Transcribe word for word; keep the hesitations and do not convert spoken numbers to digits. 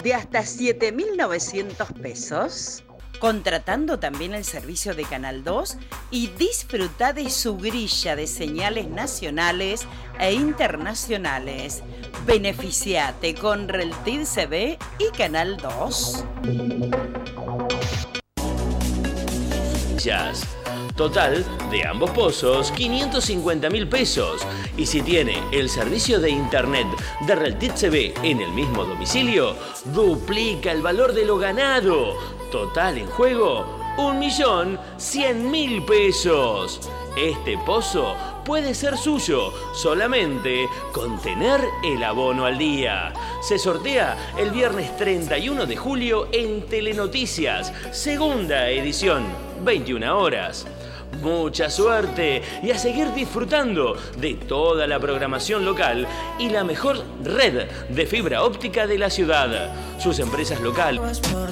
de hasta siete mil novecientos pesos. Contratando también el servicio de Canal dos y disfruta de su grilla de señales nacionales e internacionales. Beneficiate con Reltiv C V y Canal dos. Total de ambos pozos, quinientos cincuenta mil pesos. Y si tiene el servicio de internet de Reltiv C V en el mismo domicilio, duplica el valor de lo ganado. Total en juego, un millón cien mil pesos. Este pozo puede ser suyo solamente con tener el abono al día. Se sortea el viernes treinta y uno de julio en Telenoticias, segunda edición, veintiuna horas. Mucha suerte y a seguir disfrutando de toda la programación local y la mejor red de fibra óptica de la ciudad. Sus empresas locales.